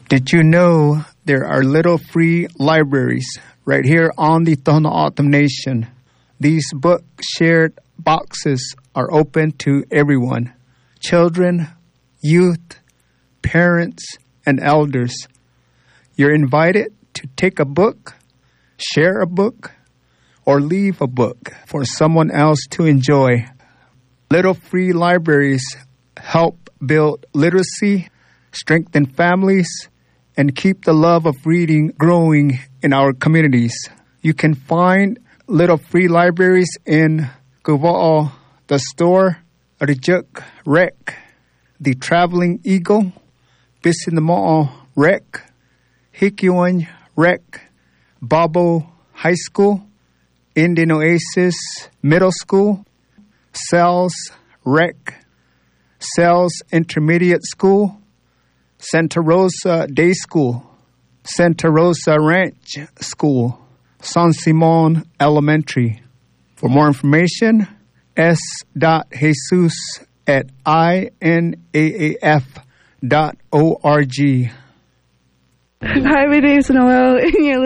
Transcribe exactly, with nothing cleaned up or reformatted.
Did you know there are little free libraries right here on the Tohono O'odham Nation? These book shared boxes are open to everyone. Children, youth, parents, and elders. You're invited to take a book, share a book, or leave a book for someone else to enjoy. Little free libraries help build literacy, strengthen families, and keep the love of reading growing in our communities. You can find little free libraries in Kuva'o, the store, Rijuk Rec, the Traveling Eagle, Bisinamo'o Rec, Hikiwan Rec, Babo High School, Indian Oasis Middle School, Sells Rec, Sells Intermediate School, Santa Rosa Day School, Santa Rosa Ranch School, San Simon Elementary. For more information, s. Jesus at inaaf dot org. Hi, my name's Noelle, and you're